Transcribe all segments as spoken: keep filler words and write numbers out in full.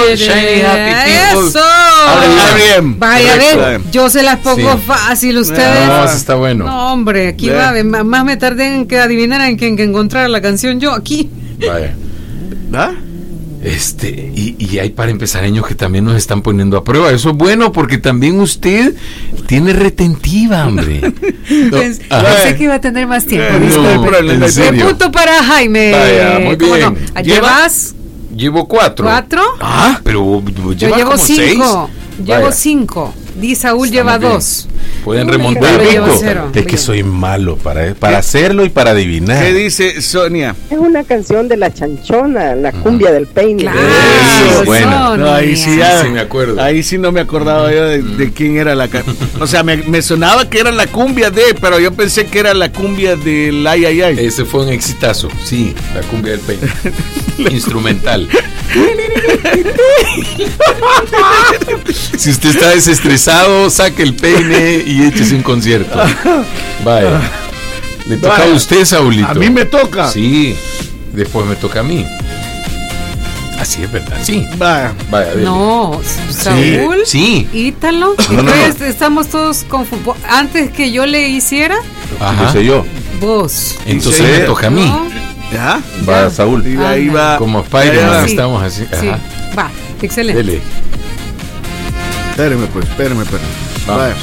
all shiny happy people. ¡Eso! bien. Vaya, a ver, yo se las pongo sí. fácil, ustedes. No, eso está bueno. No, hombre, aquí yeah. va, más me tardé en que adivinaran que en que encontrar la canción yo aquí. Vaya. ¿Ah? Este, y, y hay para empezareños que también nos están poniendo a prueba. Eso es bueno porque también usted tiene retentiva, hombre. No, Pens, pensé que iba a tener más tiempo. No, disculpe. ¿en serio? Un punto para Jaime. Vaya, muy bien. No? ¿Llevas? Llevo cuatro. ¿Cuatro? Ah, pero yo llevo como cinco. Seis. Llevo Vaya. cinco. Di Saúl Está lleva dos. Pueden Uy, remontar. Es que soy malo para, para hacerlo y para adivinar. ¿Qué dice Sonia? Es una canción de La Chanchona, la cumbia del peine. Claro, eso, bueno. No, ahí sí, ya, sí, sí me acuerdo. Ahí sí no me acordaba yo de, de quién era la canción. O sea, me, me sonaba que era la cumbia de, pero yo pensé que era la cumbia del ay, ay, ay. Ese fue un exitazo, sí, la cumbia del peine. Instrumental. Si usted está desestresado, saque el peine y échese un concierto. Vaya. Le toca Vaya. a usted, Saulito. A mí me toca. Sí, después me toca a mí. Así es verdad, sí. Vaya. Vaya, no, Saúl, sí. Ítalo. No, no, Entonces no. estamos todos confundidos. Antes que yo le hiciera, Ajá. Yo yo. vos. Entonces Sí. me toca a mí. ¿No? ¿Ya? Va Ya. Saúl. Y ahí va. Como Spider-Man Sí. estamos así. Sí, Ajá. va, excelente. Dele. Espérame, pues, espérame, espérame. Vamos. Vaya.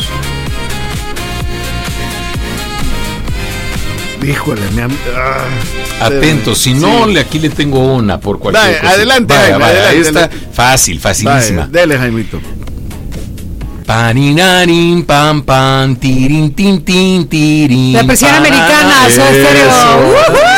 Híjole, me han... ah, Atento, si no, sí. le, aquí le tengo una por cualquier Vaya, cosa. adelante, Vaya, Jaime, vaya, adelante, esta adelante. fácil, facilísima. Vaya, dele, Jaimito. Paninarin, pam, pam, tirin, tin, tin, tirin. La presión pa- americana, Soda Stereo. Eso. ¡Woohoo!